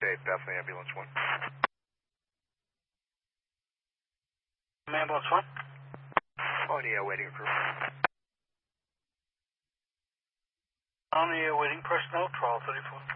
Dave, Bethany, Ambulance 1. Ambulance 1. On the waiting crew. On the waiting personnel, 1234.